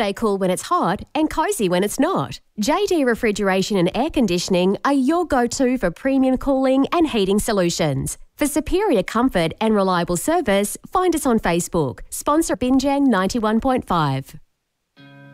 stay cool when it's hot and cosy when it's not. JD Refrigeration and Air Conditioning are your go-to for premium cooling and heating solutions. For superior comfort and reliable service, find us on Facebook. Sponsor Binjang 91.5.